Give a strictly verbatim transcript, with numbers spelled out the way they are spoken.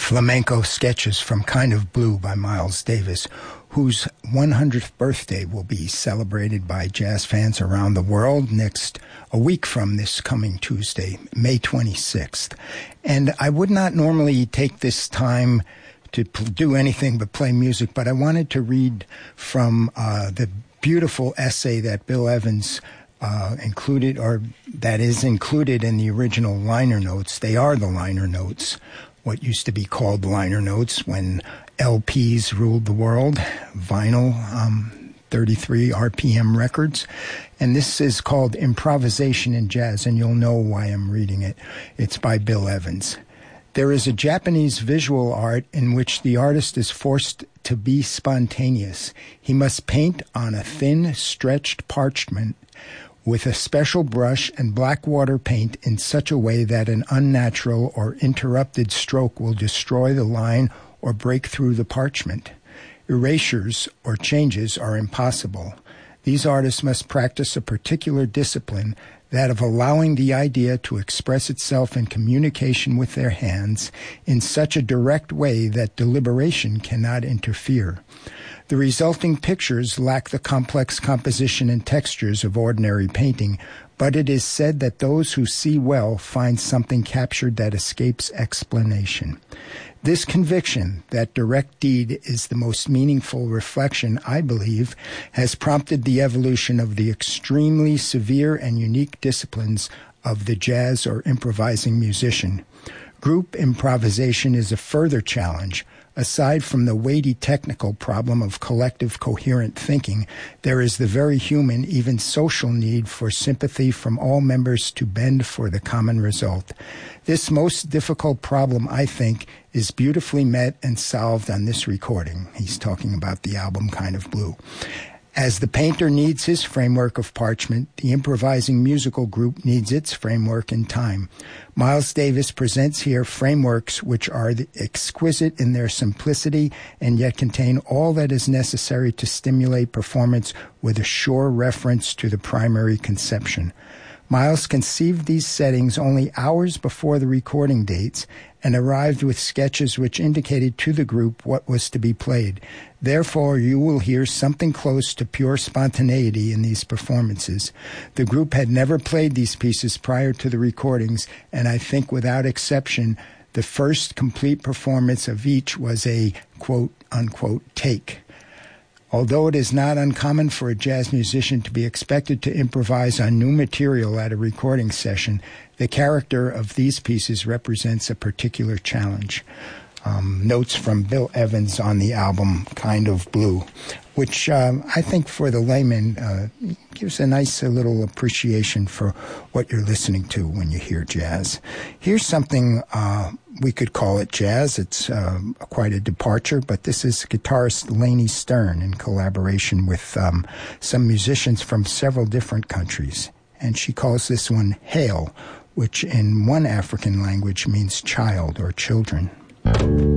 Flamenco Sketches from Kind of Blue by Miles Davis, whose one hundredth birthday will be celebrated by jazz fans around the world next a week from this coming Tuesday, May twenty-sixth. And I would not normally take this time to p- do anything but play music, but I wanted to read from uh, the beautiful essay that Bill Evans uh, included, or that is included in the original liner notes. They are the liner notes, what used to be called liner notes when L Ps ruled the world, vinyl, um, thirty-three R P M records. And this is called Improvisation in Jazz, and you'll know why I'm reading it. It's by Bill Evans. There is a Japanese visual art in which the artist is forced to be spontaneous. He must paint on a thin, stretched parchment with a special brush and black water paint in such a way that an unnatural or interrupted stroke will destroy the line or break through the parchment. Erasures or changes are impossible. These artists must practice a particular discipline, that of allowing the idea to express itself in communication with their hands in such a direct way that deliberation cannot interfere. The resulting pictures lack the complex composition and textures of ordinary painting, but it is said that those who see well find something captured that escapes explanation. This conviction that direct deed is the most meaningful reflection, I believe, has prompted the evolution of the extremely severe and unique disciplines of the jazz or improvising musician. Group improvisation is a further challenge. Aside from the weighty technical problem of collective coherent thinking, there is the very human, even social need for sympathy from all members to bend for the common result. This most difficult problem, I think, is beautifully met and solved on this recording. He's talking about the album Kind of Blue. As the painter needs his framework of parchment, the improvising musical group needs its framework in time. Miles Davis presents here frameworks which are exquisite in their simplicity and yet contain all that is necessary to stimulate performance with a sure reference to the primary conception. Miles conceived these settings only hours before the recording dates and arrived with sketches which indicated to the group what was to be played. Therefore, you will hear something close to pure spontaneity in these performances. The group had never played these pieces prior to the recordings, and I think without exception, the first complete performance of each was a quote-unquote take. Although it is not uncommon for a jazz musician to be expected to improvise on new material at a recording session, the character of these pieces represents a particular challenge. Um, notes from Bill Evans on the album Kind of Blue, which um, I think for the layman uh, gives a nice uh, little appreciation for what you're listening to when you hear jazz. Here's something, uh, we could call it jazz. It's uh, quite a departure, but this is guitarist Laney Stern in collaboration with um, some musicians from several different countries. And she calls this one Hail, which in one African language means child or children.